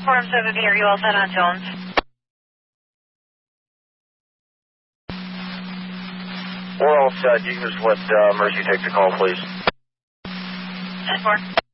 Form 7B, are you all set on Jones? We're all set. You can just let Mercy take the call, please. 10-4.